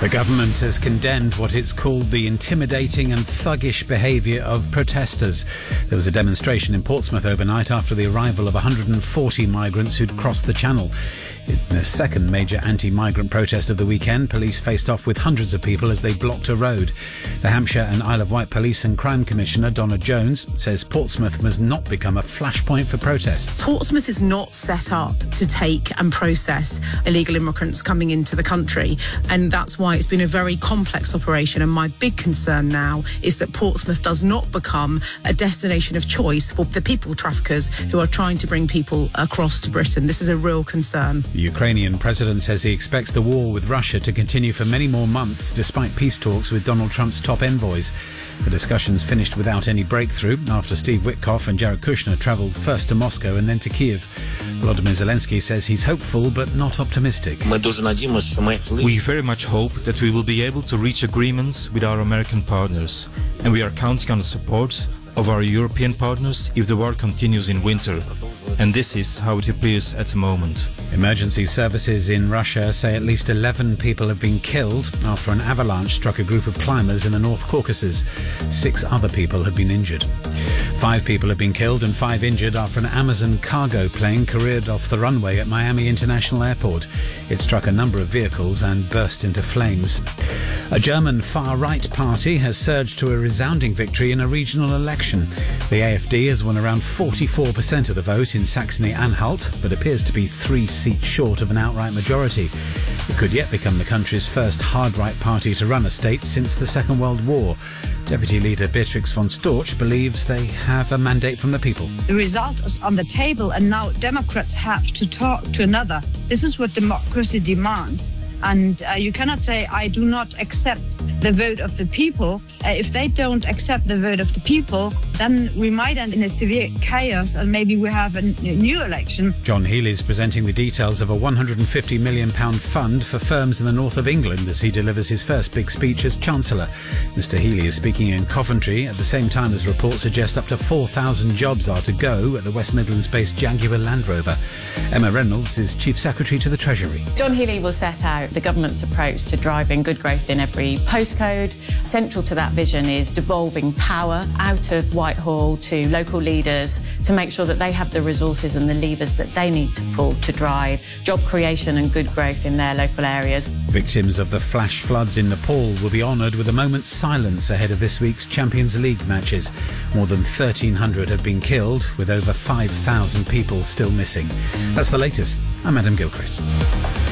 The government has condemned what it's called the intimidating and thuggish behaviour of protesters. There was a demonstration in Portsmouth overnight after the arrival of 140 migrants who'd crossed the Channel. In the second major anti-migrant protest of the weekend, police faced off with hundreds of people as they blocked a road. The Hampshire and Isle of Wight Police and Crime Commissioner Donna Jones says Portsmouth must not become a flashpoint for protests. Portsmouth is not set up to take and process illegal immigrants coming into the country, and that's why it's been a very complex operation. And my big concern now is that Portsmouth does not become a destination of choice for the people traffickers who are trying to bring people across to Britain. This is a real concern. The Ukrainian president says he expects the war with Russia to continue for many more months, despite peace talks with Donald Trump's top envoys. The discussions finished without any breakthrough after Steve Witkoff and Jared Kushner travelled first to Moscow and then to Kiev. Volodymyr Zelensky says he's hopeful but not optimistic. We very much hope that we will be able to reach agreements with our American partners, and we are counting on the support of our European partners if the war continues in winter. And this is how it appears at the moment. Emergency services in Russia say at least 11 people have been killed after an avalanche struck a group of climbers in the North Caucasus. 6 other people have been injured. 5 people have been killed and 5 injured after an Amazon cargo plane careered off the runway at Miami International Airport. It struck a number of vehicles and burst into flames. A German far-right party has surged to a resounding victory in a regional election. The AfD has won around 44% of the vote in Saxony-Anhalt, but appears to be 3 seats short of an outright majority. It could yet become the country's first hard-right party to run a state since the Second World War. Deputy Leader Beatrix von Storch believes they have a mandate from the people. The result is on the table, and now Democrats have to talk to another. This is what democracy demands. And you cannot say, I do not accept the vote of the people. If they don't accept the vote of the people, then we might end in a severe chaos and maybe we have a new election. John Healey's presenting the details of a £150 million fund for firms in the north of England as he delivers his first big speech as Chancellor. Mr Healey is speaking in Coventry at the same time as reports suggest up to 4,000 jobs are to go at the West Midlands-based Jaguar Land Rover. Emma Reynolds is Chief Secretary to the Treasury. John Healey will set out the government's approach to driving good growth in every postcode. Central to that vision is devolving power out of Whitehall to local leaders to make sure that they have the resources and the levers that they need to pull to drive job creation and good growth in their local areas. Victims of the flash floods in Nepal will be honoured with a moment's silence ahead of this week's Champions League matches. More than 1,300 have been killed, with over 5,000 people still missing. That's the latest. I'm Adam Gilchrist.